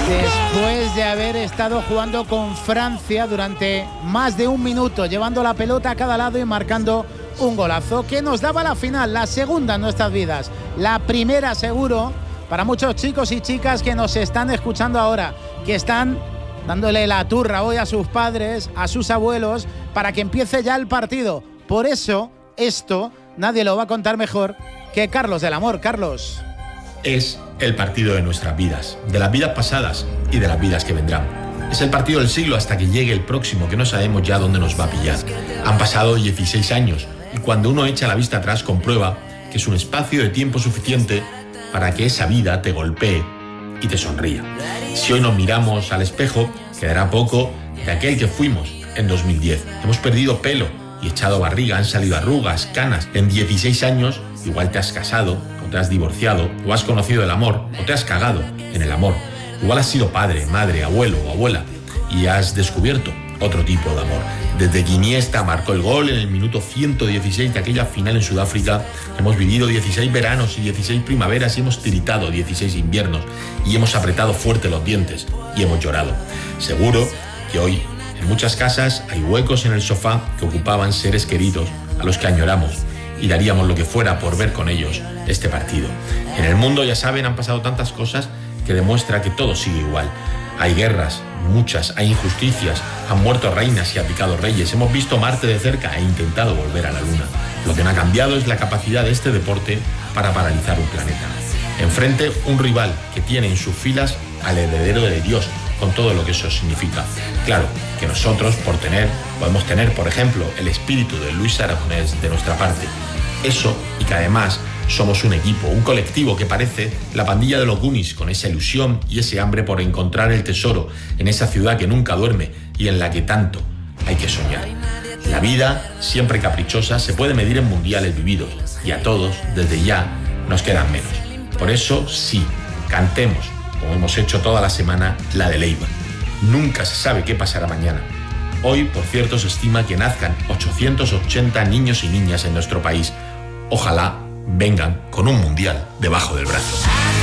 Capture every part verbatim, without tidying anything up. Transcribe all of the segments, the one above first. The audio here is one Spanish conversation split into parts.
Después de haber estado jugando con Francia durante más de un minuto, llevando la pelota a cada lado y marcando un golazo que nos daba la final, la segunda en nuestras vidas. La primera, seguro, para muchos chicos y chicas que nos están escuchando ahora, que están dándole la turra hoy a sus padres, a sus abuelos, para que empiece ya el partido. Por eso, esto nadie lo va a contar mejor que Carlos del Amor. Carlos. Es el partido de nuestras vidas, de las vidas pasadas y de las vidas que vendrán. Es el partido del siglo hasta que llegue el próximo, que no sabemos ya dónde nos va a pillar. Han pasado dieciséis años y cuando uno echa la vista atrás comprueba que es un espacio de tiempo suficiente para que esa vida te golpee y te sonría. Si hoy nos miramos al espejo, quedará poco de aquel que fuimos en dos mil diez. Hemos perdido pelo y echado barriga, han salido arrugas, canas. En dieciséis años igual te has casado, o te has divorciado, o has conocido el amor, o te has cagado en el amor. Igual has sido padre, madre, abuelo o abuela y has descubierto otro tipo de amor. Desde que Iniesta marcó el gol en el minuto ciento dieciséis de aquella final en Sudáfrica, hemos vivido dieciséis veranos y dieciséis primaveras y hemos tiritado dieciséis inviernos y hemos apretado fuerte los dientes y hemos llorado. Seguro que hoy en muchas casas hay huecos en el sofá que ocupaban seres queridos a los que añoramos y daríamos lo que fuera por ver con ellos este partido. En el mundo, ya saben, han pasado tantas cosas que demuestra que todo sigue igual. Hay guerras, muchas, hay injusticias, han muerto reinas y abdicado reyes, hemos visto Marte de cerca e intentado volver a la Luna. Lo que no ha cambiado es la capacidad de este deporte para paralizar un planeta. Enfrente, un rival que tiene en sus filas al heredero de Dios, con todo lo que eso significa. Claro, que nosotros, por tener, podemos tener, por ejemplo, el espíritu de Luis Aragonés de nuestra parte. Eso, y que además somos un equipo, un colectivo que parece la pandilla de los Goonies, con esa ilusión y ese hambre por encontrar el tesoro en esa ciudad que nunca duerme y en la que tanto hay que soñar. La vida, siempre caprichosa, se puede medir en mundiales vividos y a todos, desde ya, nos quedan menos. Por eso, sí, cantemos, como hemos hecho toda la semana, la de Leiva. Nunca se sabe qué pasará mañana. Hoy, por cierto, se estima que nazcan ochocientos ochenta niños y niñas en nuestro país. Ojalá vengan con un mundial debajo del brazo.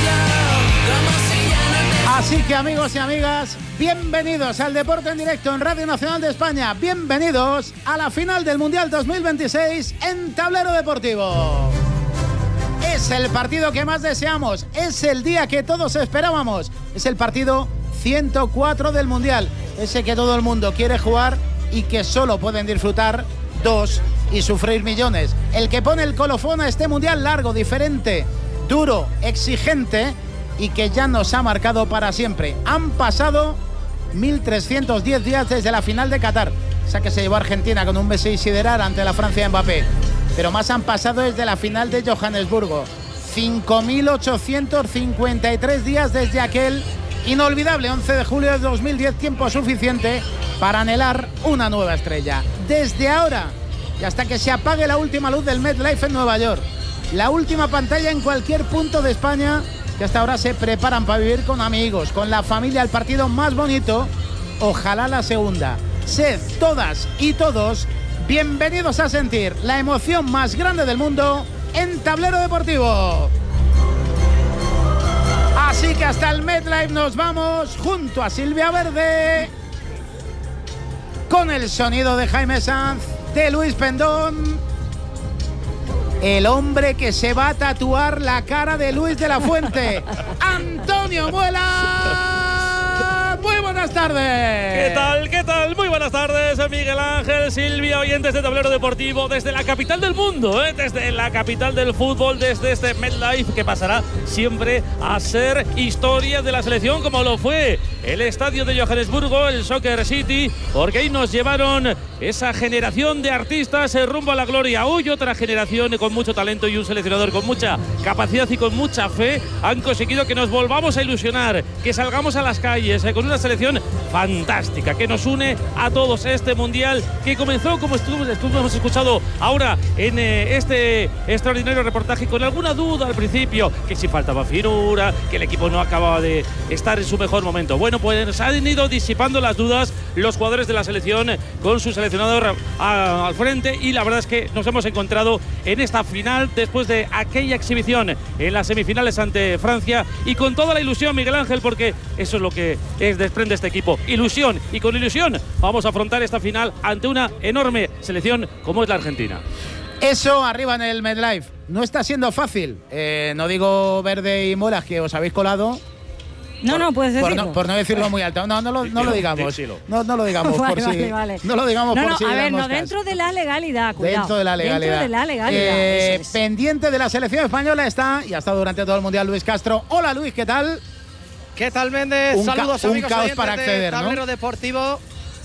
Así que, amigos y amigas, bienvenidos al Deporte en Directo en Radio Nacional de España. Bienvenidos a la final del Mundial dos mil veintiséis en Tablero Deportivo. Es el partido que más deseamos, es el día que todos esperábamos, es el partido ciento cuatro del Mundial, ese que todo el mundo quiere jugar y que solo pueden disfrutar dos y sufrir millones. El que pone el colofón a este Mundial largo, diferente, duro, exigente y que ya nos ha marcado para siempre. Han pasado mil trescientos diez días desde la final de Qatar, esa que se llevó a Argentina con un Messi siderar ante la Francia de Mbappé. Pero más han pasado desde la final de Johannesburgo. cinco mil ochocientos cincuenta y tres días desde aquel inolvidable once de julio de dos mil diez, tiempo suficiente para anhelar una nueva estrella. Desde ahora y hasta que se apague la última luz del MetLife en Nueva York, la última pantalla en cualquier punto de España, que hasta ahora se preparan para vivir con amigos, con la familia, el partido más bonito, ojalá la segunda. Sed todas y todos bienvenidos a sentir la emoción más grande del mundo en Tablero Deportivo. Así que hasta el MetLife nos vamos junto a Silvia Verde, con el sonido de Jaime Sanz, de Luis Pendón, el hombre que se va a tatuar la cara de Luis de la Fuente, Antonio Muela. Muy buenas tardes. ¿Qué tal? ¿Qué tal? Muy buenas tardes, Miguel Ángel, Silvia, oyentes de Tablero Deportivo, desde la capital del mundo, ¿eh? Desde la capital del fútbol, desde este MetLife que pasará siempre a ser historia de la selección, como lo fue el estadio de Johannesburgo, el Soccer City, porque ahí nos llevaron esa generación de artistas rumbo a la gloria. Hoy otra generación con mucho talento y un seleccionador con mucha capacidad y con mucha fe han conseguido que nos volvamos a ilusionar, que salgamos a las calles eh, con una selección fantástica que nos une a todos este mundial que comenzó, como estuvimos, hemos escuchado ahora en eh, este extraordinario reportaje, con alguna duda al principio, que si faltaba finura, que el equipo no acababa de estar en su mejor momento. Bueno, pues han ido disipando las dudas los jugadores de la selección con su seleccionador a, al frente, y la verdad es que nos hemos encontrado en esta final después de aquella exhibición en las semifinales ante Francia, y con toda la ilusión, Miguel Ángel, porque eso es lo que es, desprende este equipo, ilusión, y con ilusión vamos a afrontar esta final ante una enorme selección como es la Argentina. Eso arriba en el MedLife no está siendo fácil, eh, no digo Verde y Molas, que os habéis colado. No, por, no, puedes decirlo. Por no, por no decirlo muy alto. No, no lo, no lo digamos. No, no lo digamos vale, por vale, si. Vale. No lo digamos no, por no, si. A ver, no, moscas. dentro de la legalidad, cuidado. Dentro de la legalidad. Dentro de la legalidad. Eh, eso es. Pendiente de la selección española está, y ha estado durante todo el mundial, Luis Castro. Hola, Luis, ¿qué tal? ¿Qué tal, Méndez? Un Saludos, ca un amigos caos oyentes para acceder, de Tablero ¿no? Deportivo.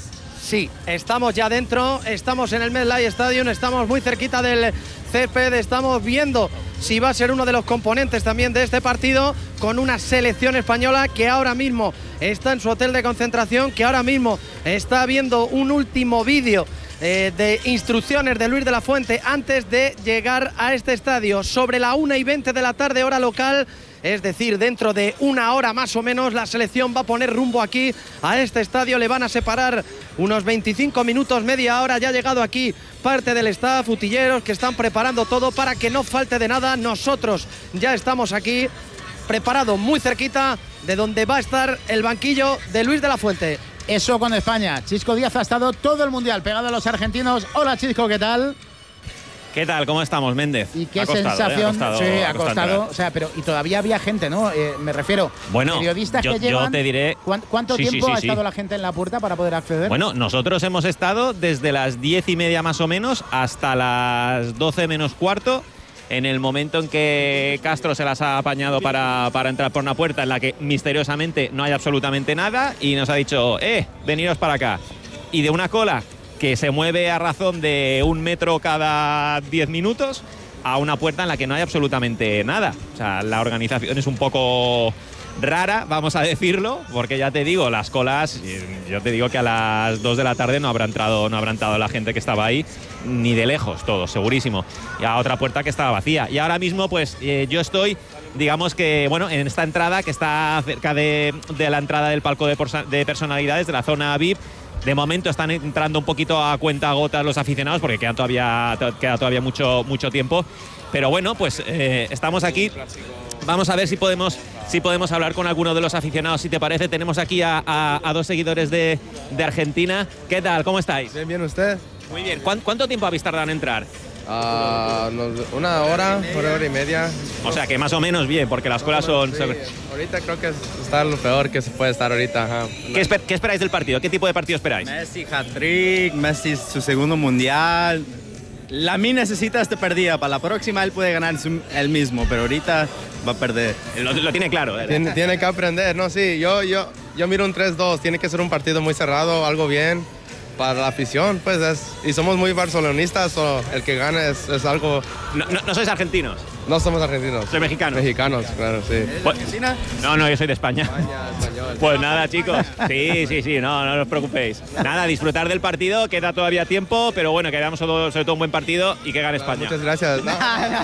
Sí, estamos ya dentro, estamos en el MetLife Stadium, estamos muy cerquita del césped, estamos viendo si va a ser uno de los componentes también de este partido, con una selección española que ahora mismo está en su hotel de concentración, que ahora mismo está viendo un último vídeo eh, de instrucciones de Luis de la Fuente antes de llegar a este estadio. Sobre la una y veinte de la tarde, hora local, es decir, dentro de una hora más o menos, la selección va a poner rumbo aquí a este estadio. Le van a separar unos veinticinco minutos, media hora. Ya ha llegado aquí parte del staff, utilleros, que están preparando todo para que no falte de nada. Nosotros ya estamos aquí, preparados muy cerquita de donde va a estar el banquillo de Luis de la Fuente. Eso con España. Chisco Díaz ha estado todo el mundial pegado a los argentinos. Hola, Chisco, ¿qué tal? ¿Qué tal? ¿Cómo estamos, Méndez? ¿Y qué ha costado, sensación? ¿eh? Ha costado, sí, ha ha costado costado. O sea, pero y todavía había gente, ¿no? Eh, me refiero. Bueno, periodistas yo, que llevan. yo te diré. ¿Cuánto sí, tiempo sí, sí, ha estado sí. la gente en la puerta para poder acceder? Bueno, nosotros hemos estado desde las diez y media más o menos hasta las doce menos cuarto. En el momento en que Castro se las ha apañado para, para entrar por una puerta en la que misteriosamente no hay absolutamente nada, y nos ha dicho, eh, veniros para acá. Y de una cola que se mueve a razón de un metro cada diez minutos a una puerta en la que no hay absolutamente nada. O sea, la organización es un poco rara, vamos a decirlo, porque ya te digo, las colas, yo te digo que a las dos de la tarde no habrá entrado, no habrá entrado la gente que estaba ahí, ni de lejos, todo, segurísimo. Y a otra puerta que estaba vacía. Y ahora mismo, pues, eh, yo estoy, digamos que, bueno, en esta entrada que está cerca de, de la entrada del palco de, de personalidades, de la zona V I P. De momento están entrando un poquito a cuentagotas los aficionados, porque queda todavía, queda todavía mucho, mucho tiempo. Pero bueno, pues eh, estamos aquí. Vamos a ver si podemos, si podemos hablar con alguno de los aficionados, si te parece. Tenemos aquí a, a, a dos seguidores de, de Argentina. ¿Qué tal? ¿Cómo estáis? Bien, bien, ¿usted? Muy bien. ¿Cuánto, cuánto tiempo habéis tardado en entrar? Uh, una hora, una hora y media. O sea que más o menos bien, porque las colas son... Sí, ahorita creo que está lo peor que se puede estar ahorita. Ajá. ¿Qué, esper ¿Qué esperáis del partido? ¿Qué tipo de partido esperáis? Messi, hat-trick, Messi su segundo mundial. La mí necesita este partido. Para la próxima él puede ganar él mismo, pero ahorita va a perder. Lo, lo tiene claro. ¿eh? Tiene, tiene que aprender, ¿no? Sí, yo, yo, yo miro un tres dos. Tiene que ser un partido muy cerrado, algo bien. Para la afición, pues es... Y somos muy barcelonistas, o el que gana es, es algo... No, no, ¿No sois argentinos? No somos argentinos. ¿Sois mexicanos? Mexicanos, claro, sí. ¿Eres de Argentina? No, no, yo soy de España. España, español. Pues nada, chicos. Sí, sí, sí, no, no os preocupéis. Nada, disfrutar del partido, queda todavía tiempo, pero bueno, que veamos sobre, sobre todo un buen partido y que gane España. Muchas gracias. No, no,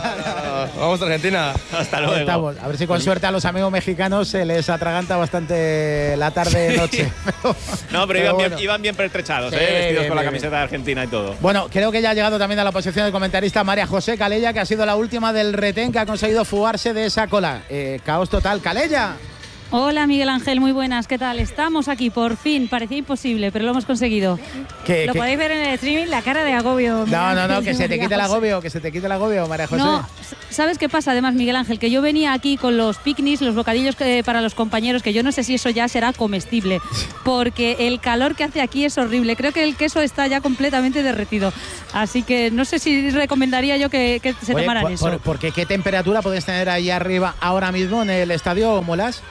no. Vamos a Argentina. Hasta luego. Estamos. A ver si con suerte a los amigos mexicanos se les atraganta bastante la tarde-noche. No, pero, pero iban, bueno. bien, iban bien pertrechados, sí, ¿eh? Vestidos bien, con la camiseta bien. de Argentina y todo. Bueno, creo que ya ha llegado también a la posición de comentarista María José Calella, que ha sido la última del retén que ha conseguido fugarse de esa cola. Eh, caos total. Calella. Hola Miguel Ángel, muy buenas, ¿qué tal? Estamos aquí, por fin, parecía imposible, pero lo hemos conseguido. ¿Qué, lo qué? podéis ver en el streaming, la cara de agobio. No, no, no, que se te quite el agobio, que se te quite el agobio, María José. No, ¿sabes qué pasa además, Miguel Ángel? Que yo venía aquí con los picnics, los bocadillos que, para los compañeros, que yo no sé si eso ya será comestible, porque el calor que hace aquí es horrible. Creo que el queso está ya completamente derretido, así que no sé si recomendaría yo que, que se Oye, tomaran por, eso. Por, porque ¿qué temperatura podéis tener ahí arriba ahora mismo en el estadio, Molas?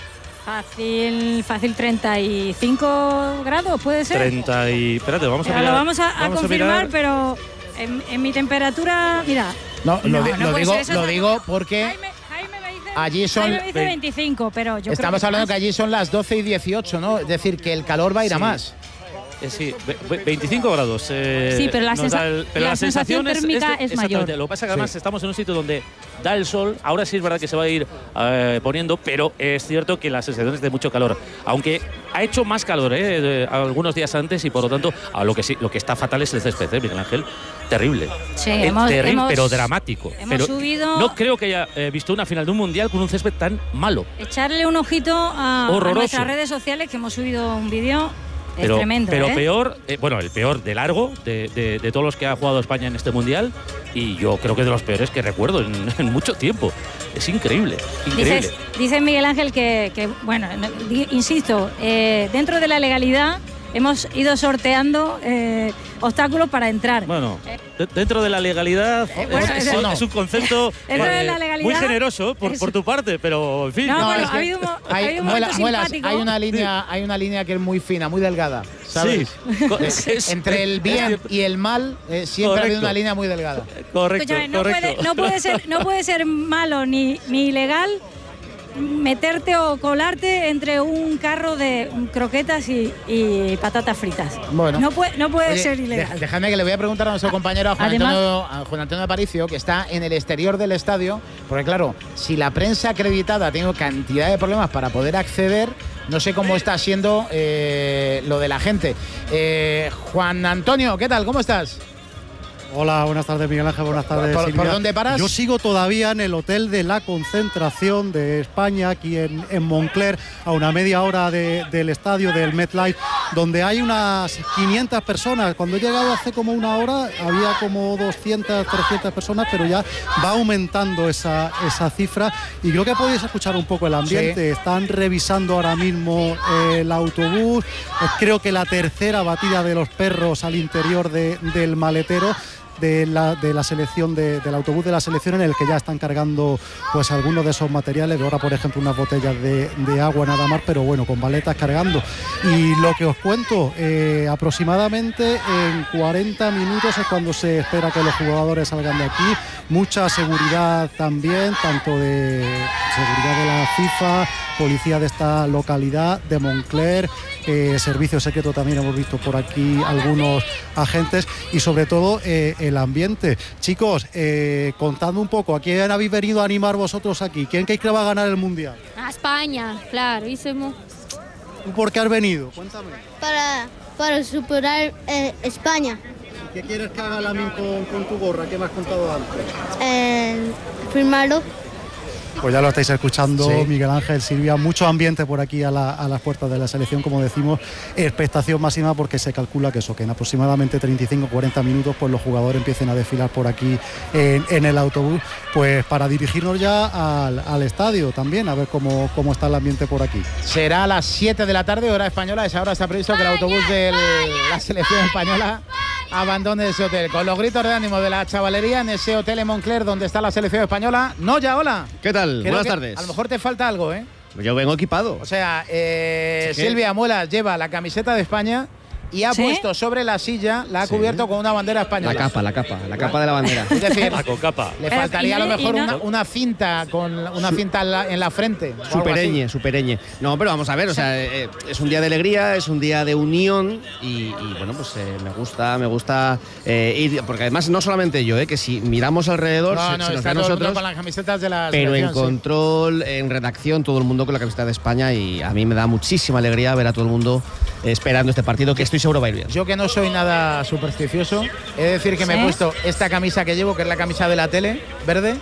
Fácil, fácil treinta y cinco grados, ¿puede ser? treinta y... Espérate, vamos a mirar. Lo vamos a, vamos a confirmar, a pero en, en mi temperatura, mira... No, no, lo, no lo digo, eso lo digo no. porque... Jaime, Jaime me dice allí son... Jaime dice veinticinco, pero yo Estamos creo que hablando más. que allí son las doce y dieciocho, ¿no? Es decir, que el calor va a ir a Sí. más. Eh, sí, ve- veinticinco grados. eh, Sí, pero la nos sensa- da el- pero la la sensación sensación térmica de- es exactamente. mayor. Lo que pasa es que además Sí. estamos en un sitio donde da el sol. Ahora sí es verdad que se va a ir eh, poniendo, pero es cierto que la sensación es de mucho calor. Aunque ha hecho más calor eh, de- algunos días antes y por lo tanto a lo que sí, lo que está fatal es el césped, ¿eh, Miguel Ángel? Terrible. Sí, Eh, hemos- terrible, hemos- pero dramático. hemos Pero subido- No creo que haya eh, visto una final de un mundial con un césped tan malo. Echarle un ojito a, a Horroroso. nuestras redes sociales, que hemos subido un vídeo. Es Pero, tremendo, pero ¿eh? peor, eh, bueno, el peor de largo de, de- de todos los que ha jugado España en este mundial y yo creo que de los peores que recuerdo en, en mucho tiempo. Es increíble, increíble. Dices- dice Miguel Ángel que, que, bueno, no, di- insisto, eh, dentro de la legalidad hemos ido sorteando eh, obstáculos para entrar. Bueno, de- dentro de la legalidad Eh, bueno, es, eso es- no. es un concepto Dentro de eh, la legalidad muy generoso por, es- por tu parte, pero en fin. No, bueno, es ha que habido un mo- ha hay, habido un muela- momento muelas, simpático. hay una línea, hay una línea que es muy fina, muy delgada, ¿sabes? Sí, co- es- Entre el bien y el mal eh, siempre ha habido Correcto. una línea muy delgada. Correcto, Escúchame, no, correcto. puede, no, puede ser, no puede ser malo ni, ni ilegal meterte o colarte entre un carro de croquetas y, y patatas fritas. Bueno. No puede, no puede Oye, ser ilegal. de- Dejadme que le voy a preguntar a nuestro compañero a Juan, Además- Antonio, a Juan Antonio Aparicio, que está en el exterior del estadio, porque claro, si la prensa acreditada ha tenido cantidad de problemas para poder acceder, no sé cómo está siendo eh, lo de la gente. Eh, Juan Antonio, ¿qué tal? ¿Cómo estás? Hola, buenas tardes Miguel Ángel, buenas tardes ¿Por- Silvia. por dónde paras? Yo sigo todavía en el hotel de la concentración de España, aquí en, en Moncler, a una media hora de- del estadio del MetLife, donde hay unas quinientas personas. Cuando he llegado hace como una hora había como doscientas, trescientas personas, pero ya va aumentando esa, esa cifra. Y creo que podéis escuchar un poco el ambiente. Sí. Están revisando ahora mismo eh, el autobús. Eh, creo que la tercera batida de los perros al interior de- del maletero. De la, de la selección de- del autobús de la selección, en el que ya están cargando pues algunos de esos materiales. Veo ahora por ejemplo unas botellas de, de agua nada más, pero bueno, con maletas cargando. Y lo que os cuento, eh, aproximadamente en cuarenta minutos es cuando se espera que los jugadores salgan de aquí. Mucha seguridad también, tanto de seguridad de la FIFA, policía de esta localidad, de Moncler, eh, servicio secreto también hemos visto por aquí algunos agentes, y sobre todo eh, el ambiente. Chicos, eh, contadme un poco, ¿a quién habéis venido a animar vosotros aquí? ¿Quién creéis que va a ganar el Mundial? A España, claro, hicimos ¿Tú por qué has venido? Cuéntame. para, para superar eh, España. ¿Qué quieres que haga Lamine con, con tu gorra? ¿Qué me has contado antes? Eh, firmarlo. Pues ya lo estáis escuchando, Sí. Miguel Ángel, Silvia, mucho ambiente por aquí a, la- a las puertas de la selección, como decimos, expectación máxima, porque se calcula que eso, que en aproximadamente treinta y cinco a cuarenta minutos pues los jugadores empiecen a desfilar por aquí en, en el autobús, pues para dirigirnos ya al, al estadio también, a ver cómo, cómo está el ambiente por aquí. Será a las siete de la tarde, hora española. A esa hora está previsto que el autobús de la selección española abandone ese hotel. Con los gritos de ánimo de la chavalería en ese hotel en Moncler donde está la selección española. No, ya, hola. ¿Qué tal? Creo Buenas que tardes. A lo mejor te falta algo, ¿eh? Yo vengo equipado. O sea, eh, ¿Sí qué? Silvia Muelas lleva la camiseta de España y ha ¿Sí? puesto sobre la silla, la ha Sí. cubierto con una bandera española. La capa, la capa, la capa de la bandera. Es decir, Ah, con capa. le Pero, faltaría a lo y no- mejor y no- una, una cinta con una cinta en la, en la frente. o algo así. Supereñe, supereñe. No, pero vamos a ver, o sea, eh, es un día de alegría, es un día de unión y, y, bueno, pues eh, me gusta, me gusta eh, ir, porque además no solamente yo, eh, que si miramos alrededor No, se, no, se nos está ve a todo el mundo nosotros, con las camisetas de la pero en selección, sí. control, en redacción, todo el mundo con la camiseta de España, y a mí me da muchísima alegría ver a todo el mundo esperando este partido, que estoy seguro va a ir bien. Yo que no soy nada supersticioso, he de decir que me he ¿Sí? puesto esta camisa que llevo, que es la camisa de la tele, verde,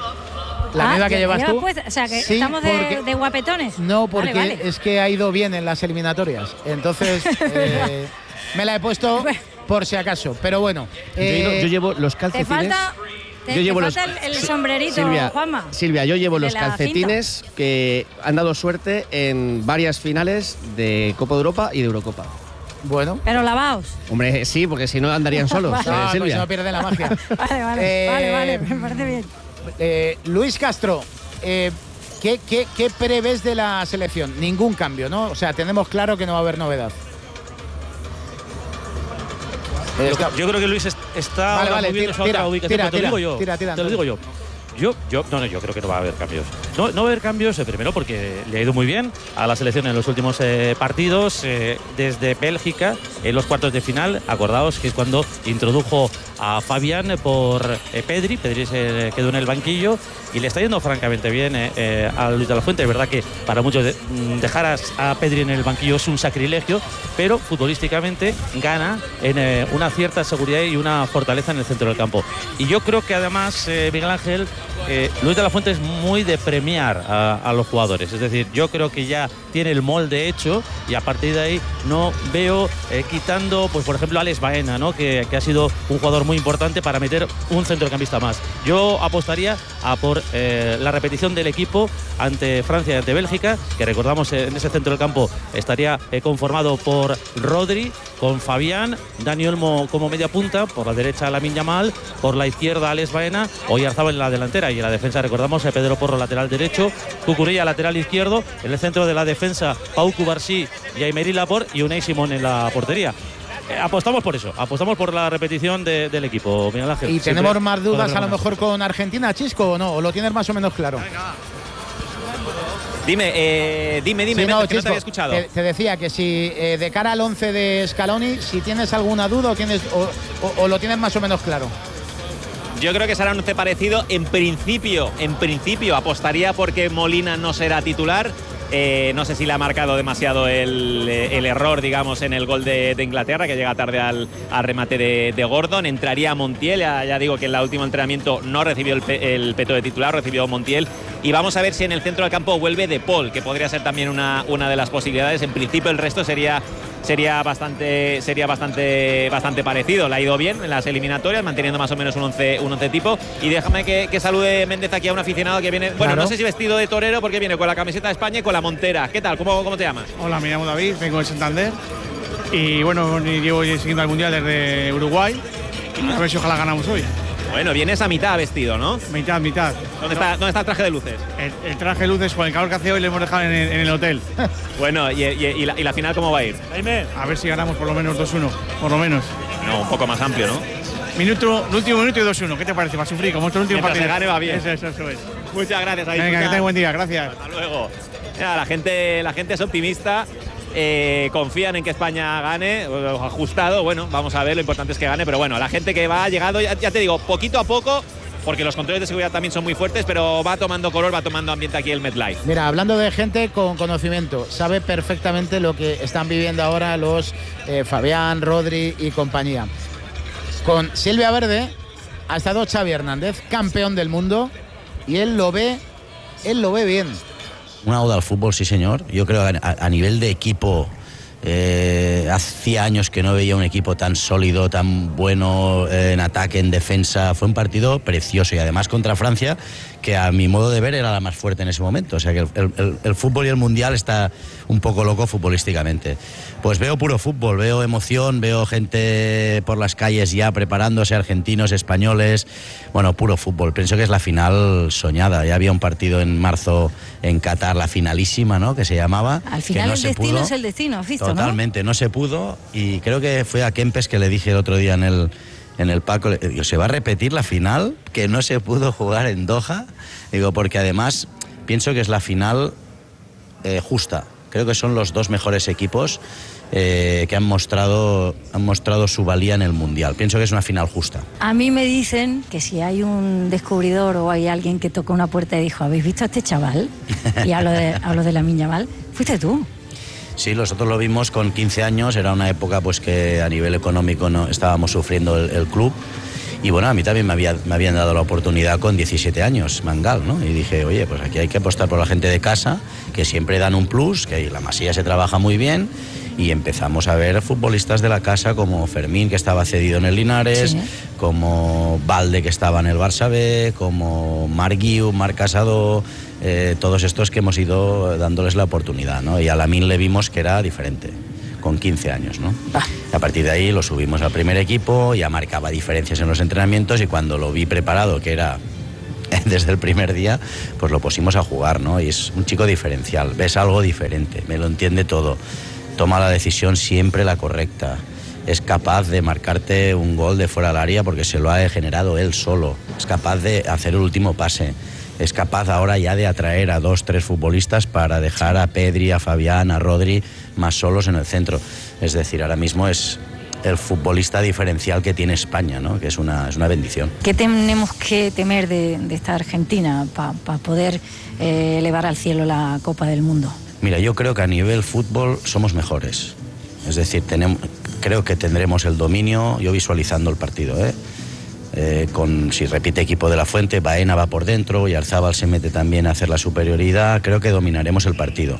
la Ah, misma que ¿la llevas llevas tú. puesta? O sea, que Sí, estamos de, porque- de guapetones. No, porque Vale, vale. es que ha ido bien en las eliminatorias. Entonces, eh, me la he puesto por si acaso. Pero bueno. Yo, eh, yo llevo los Te calcetines. falta, te, yo te llevo falta los- el, el Sí, sombrerito, Silvia, Juanma. Silvia, yo llevo de los la calcetines que han dado suerte en varias finales de Copa de Europa y de Eurocopa. bueno. Pero lavaos. Hombre, sí, porque si no andarían solos, No, eh, pues Silvia. no pierde la magia. Vale, vale, Eh, vale, vale, me parece bien. Eh, Luis Castro, eh, ¿qué, qué, qué prevés de la selección? Ningún cambio, ¿no? O sea, tenemos claro que no va a haber novedad. Eh, está- Yo creo que Luis est- está Vale, ahora vale, moviéndose a tira, otra ubicación, tira, pero te lo tira, digo yo. tira, tira, te lo Antonio. digo yo. Yo, yo, no, no, yo creo que no va a haber cambios. no, no ver cambios, eh, primero porque le ha ido muy bien a la selección en los últimos eh, partidos, eh, desde Bélgica en los cuartos de final. Acordaos que es cuando introdujo a Fabián por eh, Pedri. Pedri se quedó en el banquillo y le está yendo francamente bien eh, eh, a Luis de la Fuente. Es verdad que para muchos de, dejar a, a Pedri en el banquillo es un sacrilegio, pero futbolísticamente gana en eh, una cierta seguridad y una fortaleza en el centro del campo. Y yo creo que además, eh, Miguel Ángel, eh, Luis de la Fuente es muy de premiar a, a los jugadores. Es decir, yo creo que ya tiene el molde hecho y a partir de ahí no veo eh, quitando, pues por ejemplo, a Alex Baena, ¿no? que, que ha sido un jugador muy importante para meter un centrocampista más. Yo apostaría a por eh, la repetición del equipo ante Francia y ante Bélgica, que recordamos eh, en ese centro del campo estaría eh, conformado por Rodri, con Fabián, Dani Olmo como media punta, por la derecha Lamine Yamal, por la izquierda Alex Baena, Oyarzabal en la delantera y en la defensa recordamos a Pedro Porro lateral derecho, Cucurella lateral izquierdo, en el centro de la defensa Pau Cubarsí y Aymeri Laporte y Unai Simón en la portería. Eh, apostamos por eso, apostamos por la repetición de, del equipo, Miguel Ángel. ¿Y tenemos Siempre más dudas a lo mejor con Argentina, Chisco, o no? ¿O lo tienes más o menos claro? Venga. Dime, eh, dime, dime, sí, no, Méndez, que Chisco, no te había escuchado. Te, te decía que si eh, de cara al once de Scaloni, si tienes alguna duda o, tienes, o, o, o lo tienes más o menos claro. Yo creo que será un once parecido. En principio, en principio apostaría porque Molina no será titular. Eh, no sé si le ha marcado demasiado el, el error, digamos, en el gol de, de Inglaterra, que llega tarde al, al remate de, de Gordon. Entraría Montiel, ya, ya digo que en el último entrenamiento no recibió el, pe, el peto de titular, recibió Montiel. Y vamos a ver si en el centro del campo vuelve De Paul, que podría ser también una, una de las posibilidades. En principio el resto sería, sería, bastante, sería bastante, bastante parecido. Le ha ido bien en las eliminatorias, manteniendo más o menos un once, un once tipo. Y déjame que, que salude Méndez aquí a un aficionado que viene, bueno, claro, no sé si vestido de torero, porque viene con la camiseta de España y con la montera. ¿Qué tal? ¿Cómo, cómo te llamas? Hola, me llamo David, vengo de Santander y bueno, llevo siguiendo al Mundial desde Uruguay y a ver si ojalá ganamos hoy. Bueno, vienes a mitad vestido, ¿no? Mitad, mitad. ¿Dónde, no. está, ¿dónde está el traje de luces? El, el traje de luces, con el calor que hace hoy, le hemos dejado en el, en el hotel. Bueno, ¿y, y, y, la, ¿y la final cómo va a ir? A ver si ganamos por lo menos dos uno, por lo menos. No, un poco más amplio, ¿no? Minuto, el último minuto y dos uno. ¿Qué te parece? Va a sufrir, como nuestro último partido. Se gane va bien. Eso, eso, eso es. Muchas gracias. Venga, que tenga buen día. Gracias. Hasta luego. Mira, la gente, la gente es optimista. Eh, confían en que España gane, ajustado, bueno, vamos a ver, lo importante es que gane, pero bueno, la gente que va ha llegado, ya, ya te digo, poquito a poco, porque los controles de seguridad también son muy fuertes, pero va tomando color, va tomando ambiente aquí el MetLife. Mira, hablando de gente con conocimiento, sabe perfectamente lo que están viviendo ahora los eh, Fabián, Rodri y compañía. Con Silvia Verde ha estado Xavi Hernández, campeón del mundo, y él lo ve, él lo ve bien. Una oda al fútbol, sí señor. Yo creo que a, a nivel de equipo, eh, hacía años que no veía un equipo tan sólido, tan bueno eh, en ataque, en defensa. Fue un partido precioso y además contra Francia, que a mi modo de ver era la más fuerte en ese momento. O sea que el, el, el fútbol y el mundial está un poco loco futbolísticamente. Pues veo puro fútbol, veo emoción, veo gente por las calles ya preparándose, argentinos, españoles. Bueno, puro fútbol. Pienso que es la final soñada. Ya había un partido en marzo en Qatar, la finalísima, ¿no? Que se llamaba. Al final no el destino pudo. es el destino, ¿has visto? Totalmente, ¿no? no se pudo. Y creo que fue a Kempes que le dije el otro día en el en el Paco, digo, ¿se va a repetir la final que no se pudo jugar en Doha? Digo, porque además pienso que es la final eh, justa. Creo que son los dos mejores equipos eh, que han mostrado, han mostrado su valía en el Mundial. Pienso que es una final justa. A mí me dicen que si hay un descubridor o hay alguien que tocó una puerta y dijo, ¿habéis visto a este chaval? Y hablo de, hablo de Lamine Yamal, fuiste tú. Sí, nosotros lo vimos con quince años, era una época pues que a nivel económico no estábamos sufriendo el, el club. Y bueno, a mí también me, había, me habían dado la oportunidad con diecisiete años, Mangal, ¿no? Y dije, oye, pues aquí hay que apostar por la gente de casa, que siempre dan un plus, que la Masía se trabaja muy bien. Y empezamos a ver futbolistas de la casa como Fermín, que estaba cedido en el Linares, sí, como Valde, que estaba en el Barça B, como Marc Guiu, Marc Casado, eh, todos estos que hemos ido dándoles la oportunidad, ¿no? Y a Lamine le vimos que era diferente, con quince años, ¿no? Ah. A partir de ahí lo subimos al primer equipo, ya marcaba diferencias en los entrenamientos y cuando lo vi preparado, que era desde el primer día, pues lo pusimos a jugar, ¿no? Y es un chico diferencial, ves algo diferente, me lo entiende todo. Toma la decisión siempre la correcta. Es capaz de marcarte un gol de fuera del área porque se lo ha generado él solo. Es capaz de hacer el último pase. es capaz ahora ya de atraer a dos, tres futbolistas para dejar a Pedri, a Fabián, a Rodri más solos en el centro. Es decir, ahora mismo es el futbolista diferencial que tiene España, ¿no? Que es una, es una bendición. ¿Qué tenemos que temer de, de esta Argentina para pa poder eh, elevar al cielo la Copa del Mundo? Mira, yo creo que a nivel fútbol somos mejores. Es decir, tenemos, creo que tendremos el dominio, yo visualizando el partido, ¿eh? Eh, con, si repite equipo de la Fuente, Baena va por dentro y Arzábal se mete también a hacer la superioridad, creo que dominaremos el partido.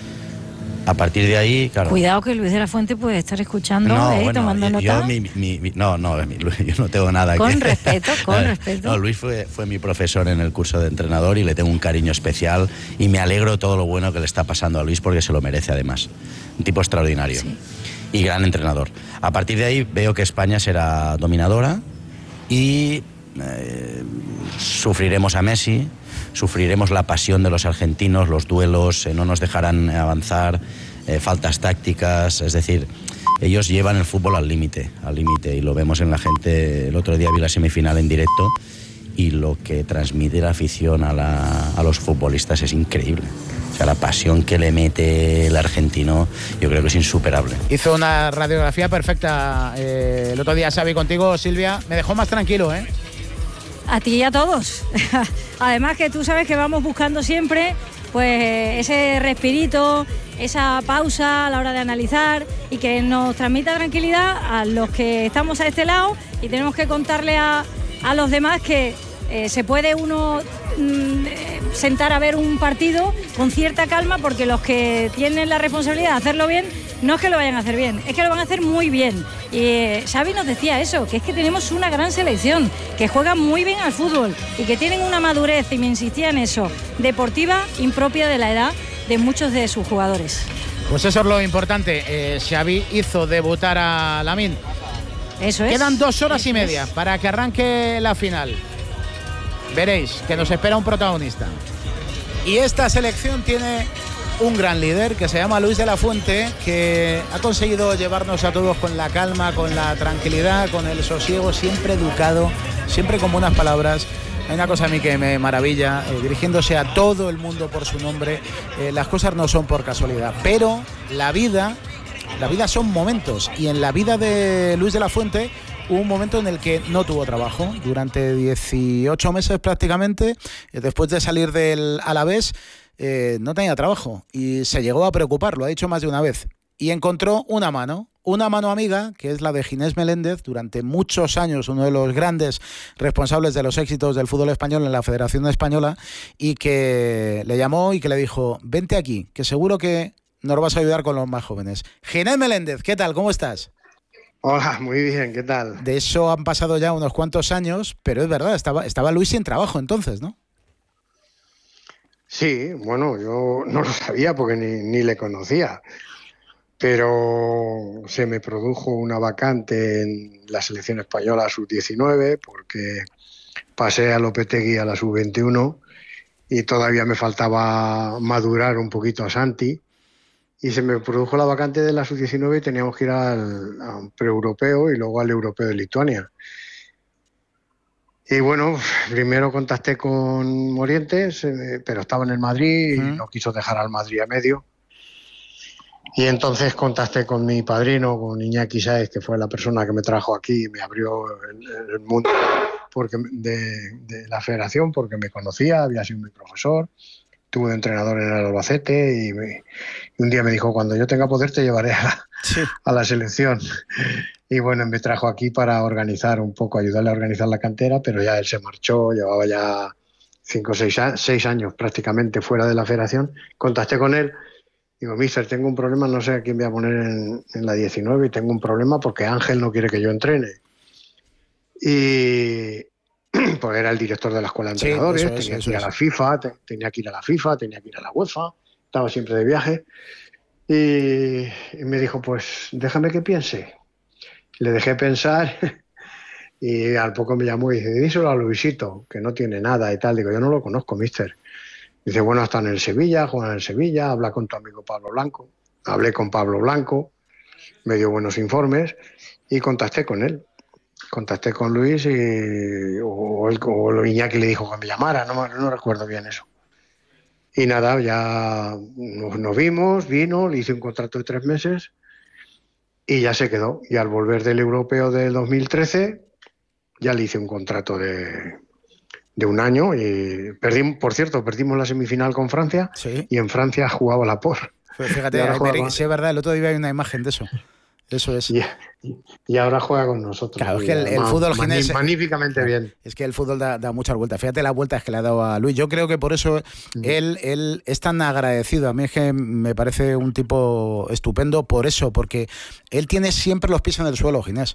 A partir de ahí, claro... Cuidado que Luis de la Fuente puede estar escuchando, no, ¿eh? Bueno, tomando yo, nota. Yo, mi, mi, mi, no, no, mi, yo no tengo nada con que... Con respeto, con respeto. No, Luis fue, fue mi profesor en el curso de entrenador y le tengo un cariño especial y me alegro todo lo bueno que le está pasando a Luis porque se lo merece además. Un tipo extraordinario, sí, y gran entrenador. A partir de ahí veo que España será dominadora y eh, sufriremos a Messi, sufriremos la pasión de los argentinos, los duelos, eh, no nos dejarán avanzar, eh, faltas tácticas, es decir, ellos llevan el fútbol al límite, al límite, y lo vemos en la gente. El otro día vi la semifinal en directo y lo que transmite la afición a, la, a los futbolistas es increíble. O sea, la pasión que le mete el argentino yo creo que es insuperable. Hizo una radiografía perfecta eh, el otro día, Xavi, contigo, Silvia. Me dejó más tranquilo, ¿eh? A ti y a todos. Además que tú sabes que vamos buscando siempre pues ese respirito, esa pausa a la hora de analizar y que nos transmita tranquilidad a los que estamos a este lado y tenemos que contarle a, a los demás que eh, se puede uno mm, sentar a ver un partido con cierta calma, porque los que tienen la responsabilidad de hacerlo bien no es que lo vayan a hacer bien, es que lo van a hacer muy bien. Y eh, Xavi nos decía eso, que es que tenemos una gran selección, que juega muy bien al fútbol y que tienen una madurez, y me insistía en eso, deportiva impropia de la edad de muchos de sus jugadores. Pues eso es lo importante. Eh, Xavi hizo debutar a Lamine. Eso es. Quedan dos horas eso y media es. para que arranque la final. Veréis que nos espera un protagonista. Y esta selección tiene un gran líder que se llama Luis de la Fuente, que ha conseguido llevarnos a todos con la calma, con la tranquilidad, con el sosiego, siempre educado, siempre con buenas palabras. Hay una cosa a mí que me maravilla, eh, dirigiéndose a todo el mundo por su nombre. Eh, las cosas no son por casualidad, pero la vida, la vida son momentos, y en la vida de Luis de la Fuente hubo un momento en el que no tuvo trabajo durante dieciocho meses prácticamente. Eh, después de salir del Alavés, eh, no tenía trabajo y se llegó a preocupar, lo ha dicho más de una vez, y encontró una mano, una mano amiga, que es la de Ginés Meléndez, durante muchos años uno de los grandes responsables de los éxitos del fútbol español en la Federación Española, y que le llamó y que le dijo: vente aquí, que seguro que nos vas a ayudar con los más jóvenes. Ginés Meléndez, ¿qué tal? ¿Cómo estás? Hola, muy bien, ¿qué tal? De eso han pasado ya unos cuantos años, pero es verdad, estaba, estaba Luis sin trabajo entonces, ¿no? Sí, bueno, yo no lo sabía porque ni, ni le conocía, pero se me produjo una vacante en la selección española sub diecinueve porque pasé a Lopetegui a la sub veintiuno y todavía me faltaba madurar un poquito a Santi, y se me produjo la vacante de la sub diecinueve y teníamos que ir al, a un preeuropeo y luego al europeo de Lituania. Y bueno, primero contacté con Morientes, eh, pero estaba en el Madrid y no quiso dejar al Madrid a medio. Y entonces contacté con mi padrino, con Iñaki Sáez, que fue la persona que me trajo aquí y me abrió el, el mundo porque, de, de la federación, porque me conocía, había sido mi profesor, estuve de entrenador en el Albacete y, me, y un día me dijo: cuando yo tenga poder te llevaré a la, sí. a la selección. Y bueno, me trajo aquí para organizar un poco, ayudarle a organizar la cantera, pero ya él se marchó, llevaba ya cinco o seis, seis años prácticamente fuera de la federación. Contacté con él, digo: mister, tengo un problema, no sé a quién voy a poner en, en la diecinueve, y tengo un problema porque Ángel no quiere que yo entrene. Y pues era el director de la escuela de entrenadores, sí, es, tenía que ir a la FIFA, te, tenía que ir a la FIFA, tenía que ir a la UEFA, estaba siempre de viaje. Y, y me dijo: pues déjame que piense. Le dejé pensar y al poco me llamó y dice: díselo a Luisito, que no tiene nada y tal. Digo: yo no lo conozco, mister. Dice: bueno, está en el Sevilla, juega en el Sevilla, habla con tu amigo Pablo Blanco. Hablé con Pablo Blanco, me dio buenos informes y contacté con él. contacté con Luis y, o, él, o Iñaki le dijo que me llamara, no, no recuerdo bien eso. Y nada, ya nos, nos vimos, vino, le hice un contrato de tres meses y ya se quedó. Y al volver del europeo del dos mil trece, ya le hice un contrato de, de un año. Y perdimos, por cierto, perdimos la semifinal con Francia, sí. Y en Francia jugaba la P O R. Pues fíjate, Aymeric, sí es verdad, el otro día hay una imagen de eso. Eso es. Y, y ahora juega con nosotros. Claro, es que el, el fútbol ginés... Magníficamente bien. Es que el fútbol da, da muchas vueltas. Fíjate las vueltas que le ha dado a Luis. Yo creo que por eso mm. él, él es tan agradecido. A mí es que me parece un tipo estupendo por eso, porque él tiene siempre los pies en el suelo, Ginés.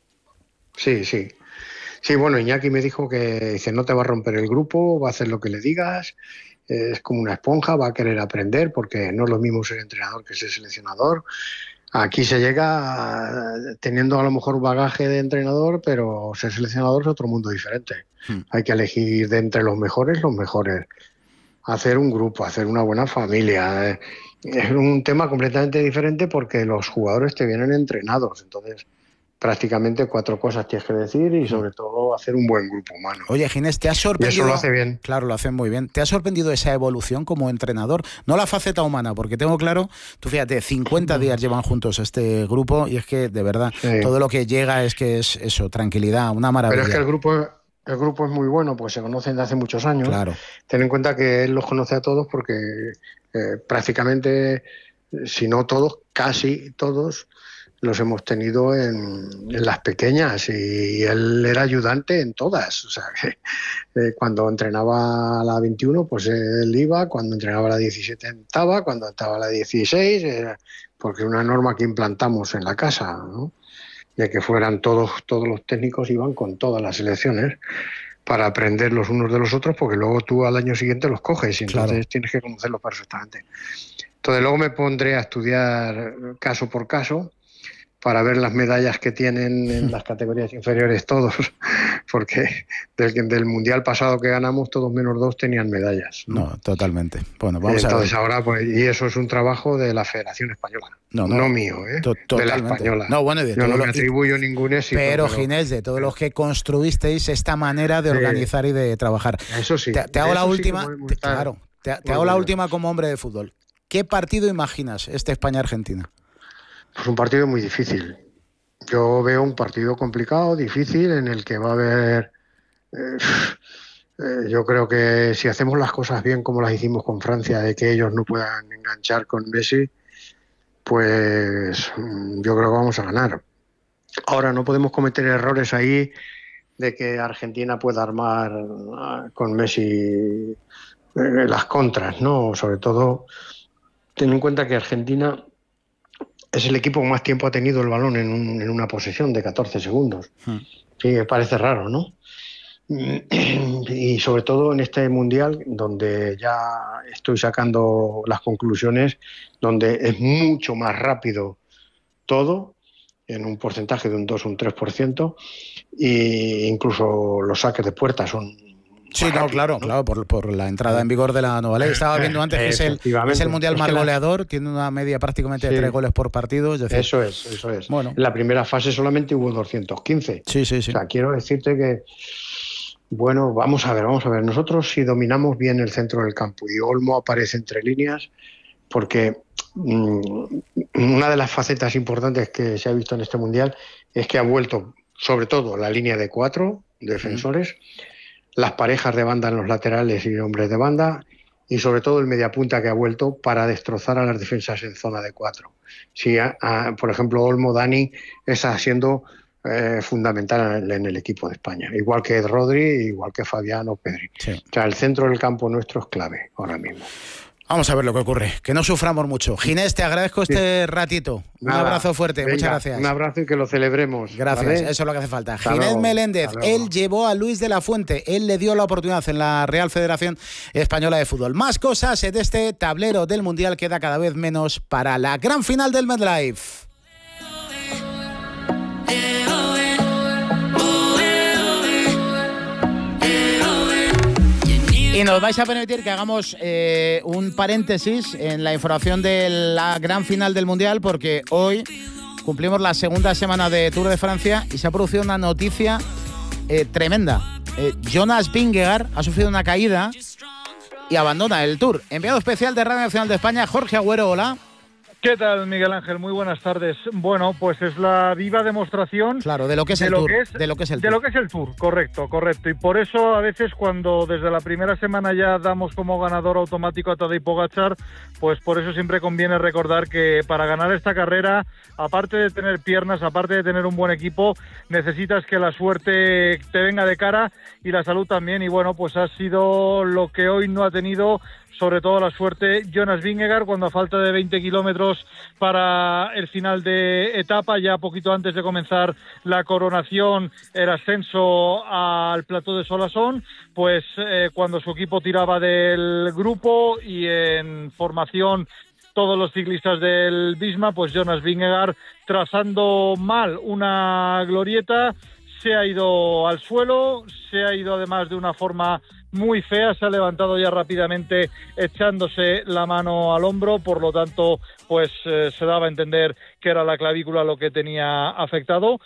Sí, sí. Sí, bueno, Iñaki me dijo que dice, no te va a romper el grupo, va a hacer lo que le digas, es como una esponja, va a querer aprender, porque no es lo mismo ser entrenador que ser seleccionador. Aquí se llega teniendo a lo mejor bagaje de entrenador, pero ser seleccionador es otro mundo diferente. Hmm. Hay que elegir de entre los mejores, los mejores. Hacer un grupo, hacer una buena familia. Es un tema completamente diferente porque los jugadores te vienen entrenados. Entonces, prácticamente cuatro cosas tienes que decir y sobre todo hacer un buen grupo humano. Oye, Ginés, ¿te ha sorprendido? Y eso lo hace bien. Claro, lo hace muy bien. ¿Te ha sorprendido esa evolución como entrenador? No la faceta humana, porque tengo claro, tú fíjate, cincuenta días llevan juntos este grupo y es que, de verdad, sí. todo lo que llega es que es eso, tranquilidad, una maravilla. Pero es que el grupo... El grupo es muy bueno, pues se conocen de hace muchos años. Claro. Ten en cuenta que él los conoce a todos porque eh, prácticamente, si no todos, casi todos, los hemos tenido en, en las pequeñas y él era ayudante en todas. O sea, que eh, cuando entrenaba a la veintiuno, pues él iba, cuando entrenaba a la diecisiete estaba, cuando estaba a la dieciséis, eh, porque es una norma que implantamos en la casa, ¿no? De que fueran todos, todos los técnicos iban con todas las selecciones para aprender los unos de los otros, porque luego tú al año siguiente los coges y entonces claro. tienes que conocerlos perfectamente. Entonces luego me pondré a estudiar caso por caso para ver las medallas que tienen en las categorías inferiores todos, porque del, del Mundial pasado que ganamos, todos menos dos tenían medallas. No, no totalmente. Bueno, vamos Entonces a ver. ahora, pues, y eso es un trabajo de la Federación Española, no, no, no mío, ¿eh? De la española. No, bueno, de Yo no lo, me atribuyo ningún éxito. Pero, pero Ginés, de todos los que construisteis esta manera de organizar sí. y de trabajar. Eso sí. Te, te hago eso la última, sí te, claro, te, te hago la última como hombre de fútbol. ¿Qué partido imaginas este España-Argentina? Pues un partido muy difícil. Yo veo un partido complicado, difícil, en el que va a haber... Eh, eh, yo creo que si hacemos las cosas bien como las hicimos con Francia, de que ellos no puedan enganchar con Messi, pues yo creo que vamos a ganar. Ahora, no podemos cometer errores ahí de que Argentina pueda armar con Messi eh, las contras, ¿no? Sobre todo, ten en cuenta que Argentina... es el equipo que más tiempo ha tenido el balón en, un, en una posesión de catorce segundos. Hmm. Sí, me parece raro, ¿no? Y sobre todo en este Mundial, donde ya estoy sacando las conclusiones, donde es mucho más rápido todo, en un porcentaje de un dos o un tres por ciento, e incluso los saques de puerta son... Sí, no, claro, ¿no? claro, por, por la entrada en vigor de la nueva ley. Estaba viendo antes que es el, es el mundial más goleador, tiene una media prácticamente sí. de tres goles por partido. Es decir, eso es, eso es. Bueno. En la primera fase solamente hubo doscientos quince. Sí, sí, sí. O sea, quiero decirte que, bueno, vamos a ver, vamos a ver. Nosotros si dominamos bien el centro del campo y Olmo aparece entre líneas, porque mmm, una de las facetas importantes que se ha visto en este mundial es que ha vuelto, sobre todo, la línea de cuatro defensores, mm. las parejas de banda en los laterales y hombres de banda, y sobre todo el mediapunta que ha vuelto para destrozar a las defensas en zona de cuatro. Si, a, a, por ejemplo, Olmo, Dani, está siendo eh, fundamental en, en el equipo de España, igual que Rodri, igual que Fabián o Pedri. Sí. O sea, el centro del campo nuestro es clave ahora mismo. Vamos a ver lo que ocurre, que no suframos mucho. Ginés, te agradezco este sí. ratito. Un Nada, abrazo fuerte, venga, muchas gracias. Un abrazo y que lo celebremos. Gracias, ¿vale? eso es lo que hace falta. Hasta Ginés luego. Meléndez, él llevó a Luis de la Fuente, él le dio la oportunidad en la Real Federación Española de Fútbol. Más cosas de este tablero del Mundial, queda cada vez menos para la gran final del MetLife. Y nos vais a permitir que hagamos eh, un paréntesis en la información de la gran final del Mundial, porque hoy cumplimos la segunda semana de Tour de Francia y se ha producido una noticia eh, tremenda. Eh, Jonas Vingegaard ha sufrido una caída y abandona el Tour. Enviado especial de Radio Nacional de España, Jorge Agüero, hola. ¿Qué tal, Miguel Ángel? Muy buenas tardes. Bueno, pues es la viva demostración claro, de lo que es de el lo Tour. Que es, de lo que es el de Tour. lo que es el Tour, correcto, correcto. Y por eso a veces cuando desde la primera semana ya damos como ganador automático a Tadej Pogačar, pues por eso siempre conviene recordar que para ganar esta carrera, aparte de tener piernas, aparte de tener un buen equipo, necesitas que la suerte te venga de cara y la salud también. Y bueno, pues ha sido lo que hoy no ha tenido, sobre todo la suerte, Jonas Vingegaard, cuando a falta de veinte kilómetros para el final de etapa, ya poquito antes de comenzar la coronación, el ascenso al plató de Solasson, pues eh, cuando su equipo tiraba del grupo y en formación todos los ciclistas del Visma, pues Jonas Vingegaard, trazando mal una glorieta, se ha ido al suelo, se ha ido además de una forma muy fea, se ha levantado ya rápidamente echándose la mano al hombro, por lo tanto pues eh, se daba a entender que era la clavícula lo que tenía afectado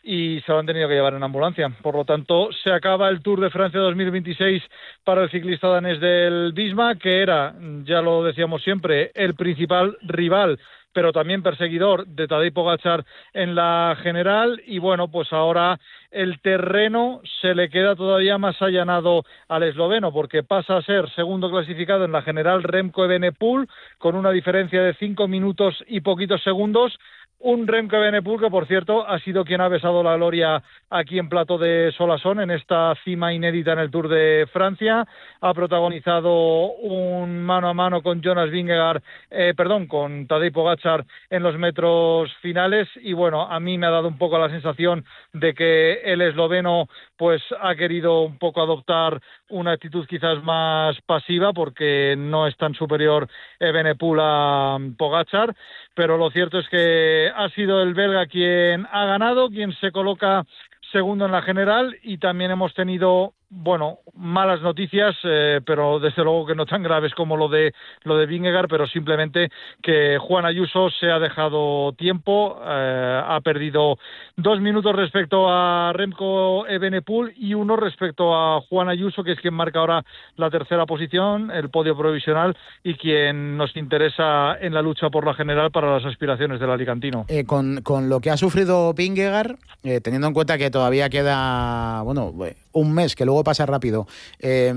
y se lo han tenido que llevar en ambulancia. Por lo tanto, se acaba el Tour de Francia dos mil veintiséis para el ciclista danés del Visma, que era, ya lo decíamos siempre, el principal rival pero también perseguidor de Tadej Pogačar en la general, y bueno, pues ahora el terreno se le queda todavía más allanado al esloveno, porque pasa a ser segundo clasificado en la general Remco Evenepoel, con una diferencia de cinco minutos y poquitos segundos. Un Remco Evenepoel que, por cierto, ha sido quien ha besado la gloria aquí en Plató de Solasson, en esta cima inédita en el Tour de Francia. Ha protagonizado un mano a mano con Jonas Vingegaard, eh, perdón, con Tadej Pogačar en los metros finales. Y bueno, a mí me ha dado un poco la sensación de que el esloveno pues ha querido un poco adoptar una actitud quizás más pasiva, porque no es tan superior Evenepoel a Pogačar, pero lo cierto es que ha sido el belga quien ha ganado, quien se coloca segundo en la general, y también hemos tenido, bueno, malas noticias, eh, pero desde luego que no tan graves como lo de lo de Vingegaard, pero simplemente que Juan Ayuso se ha dejado tiempo, eh, ha perdido dos minutos respecto a Remco Evenepoel y uno respecto a Juan Ayuso, que es quien marca ahora la tercera posición, el podio provisional, y quien nos interesa en la lucha por la general para las aspiraciones del alicantino. Eh, con, con lo que ha sufrido Vingegaard, eh, teniendo en cuenta que todavía queda, bueno, un mes, que luego pasa rápido, eh,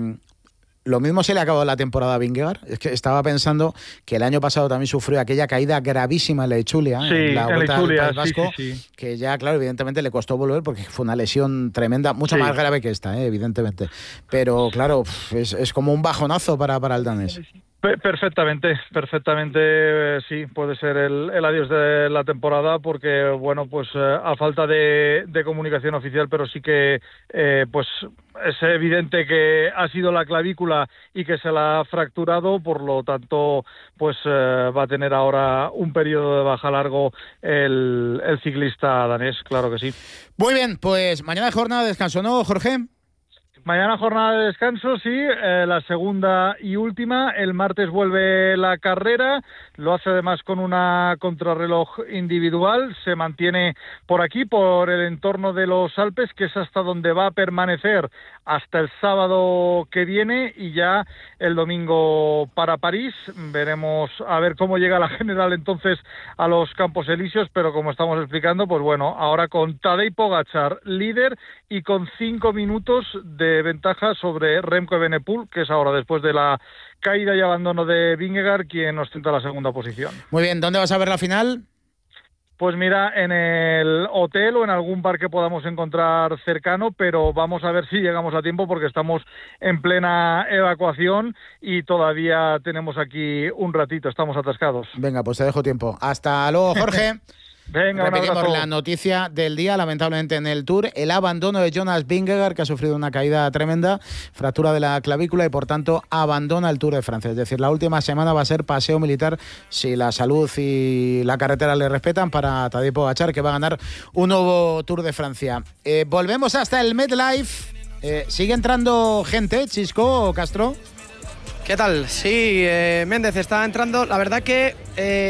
lo mismo se le ha acabado la temporada a Vingegaard. Es que estaba pensando que el año pasado también sufrió aquella caída gravísima en la Echulia, sí, en la en Vuelta la Echulia, al País Vasco, sí, sí, sí. que ya, claro, evidentemente le costó volver porque fue una lesión tremenda, mucho sí. más grave que esta, eh, evidentemente. Pero, claro, es, es como un bajonazo para, para el danés. Perfectamente, perfectamente, eh, sí, puede ser el, el adiós de la temporada, porque, bueno, pues eh, a falta de, de comunicación oficial, pero sí que, eh, pues es evidente que ha sido la clavícula y que se la ha fracturado, por lo tanto, pues eh, va a tener ahora un periodo de baja largo el, el ciclista danés, claro que sí. Muy bien, pues mañana jornada de descanso, ¿no, Jorge? Mañana jornada de descanso, sí, eh, la segunda y última. El martes vuelve la carrera, lo hace además con una contrarreloj individual, se mantiene por aquí, por el entorno de los Alpes, que es hasta donde va a permanecer hasta el sábado que viene, y ya el domingo para París. Veremos a ver cómo llega la general entonces a los Campos Elíseos, pero como estamos explicando, pues bueno, ahora con Tadej Pogačar líder y con cinco minutos de ventaja sobre Remco Evenepoel, que es ahora, después de la caída y abandono de Vingegaard, quien ostenta la segunda posición. Muy bien, ¿dónde vas a ver la final? Pues mira, en el hotel o en algún bar que podamos encontrar cercano, pero vamos a ver si llegamos a tiempo, porque estamos en plena evacuación y todavía tenemos aquí un ratito, estamos atascados. Venga, pues te dejo tiempo. Hasta luego, Jorge. Venga, repetimos la noticia del día, lamentablemente en el Tour, el abandono de Jonas Vingegaard, que ha sufrido una caída tremenda, fractura de la clavícula, y por tanto abandona el Tour de Francia. Es decir, la última semana va a ser paseo militar, si la salud y la carretera le respetan, para Tadej Pogačar, que va a ganar un nuevo Tour de Francia. Eh, volvemos hasta el MetLife. Eh, ¿Sigue entrando gente, Chisco o Castro? ¿Qué tal? Sí, eh, Méndez está entrando. La verdad que... Eh...